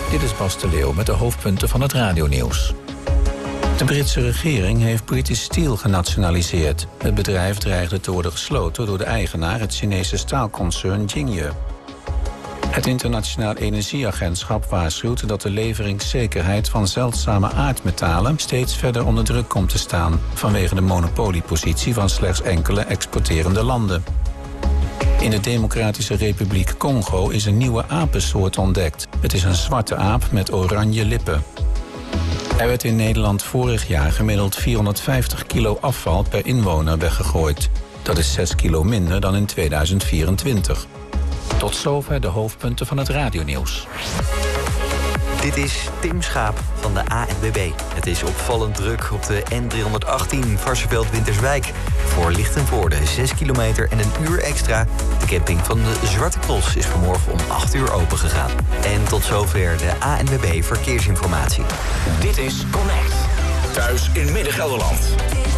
Dit is Bas de Leeuw met de hoofdpunten van het radionieuws. De Britse regering heeft British Steel genationaliseerd. Het bedrijf dreigde te worden gesloten door de eigenaar, het Chinese staalconcern Jingye. Het Internationaal Energieagentschap waarschuwt dat de leveringszekerheid van zeldzame aardmetalen steeds verder onder druk komt te staan, vanwege de monopoliepositie van slechts enkele exporterende landen. In de Democratische Republiek Congo is een nieuwe apensoort ontdekt. Het is een zwarte aap met oranje lippen. Er werd in Nederland vorig jaar gemiddeld 450 kilo afval per inwoner weggegooid. Dat is 6 kilo minder dan in 2024. Tot zover de hoofdpunten van het radionieuws. Dit is Tim Schaap van de ANWB. Het is opvallend druk op de N318 Varsseveld-Winterswijk. Voor Lichtenvoorde 6 kilometer en een uur extra. De camping van de Zwarte Cross is vanmorgen om 8 uur open gegaan. En tot zover de ANWB Verkeersinformatie. Dit is Connect. Thuis in Midden-Gelderland.